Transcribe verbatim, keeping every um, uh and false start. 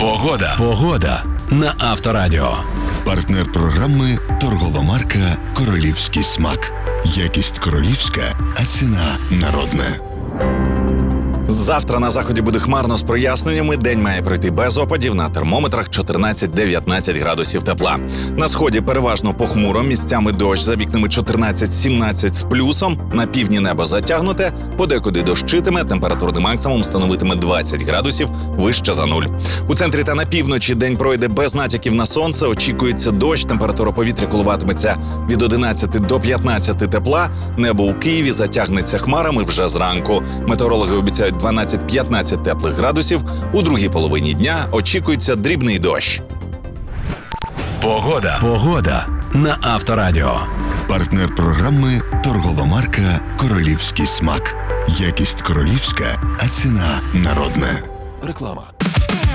Погода. Погода на Авторадіо. Партнер програми торгова марка «Королівський смак». Якість королівська, а ціна народна. Завтра на заході буде хмарно з проясненнями. День має пройти без опадів. На термометрах чотирнадцять-дев'ятнадцять градусів тепла. На сході переважно похмуро, місцями дощ, за вікнами чотирнадцять-сімнадцять з плюсом. На півдні небо затягнуте, подекуди дощитиме, температурний максимум становитиме двадцять градусів, вище за нуль. У центрі та на півночі день пройде без натяків на сонце, очікується дощ, температура повітря коливатиметься від одинадцяти до п'ятнадцяти тепла. Небо у Києві затягнеться хмарами вже зранку. Метеорологи обіцяють дванадцять-п'ятнадцять теплих градусів. У другій половині дня очікується дрібний дощ. Погода. Погода на Авторадіо. Партнер програми торгова марка «Королівський смак». Якість королівська, а ціна народна. Реклама.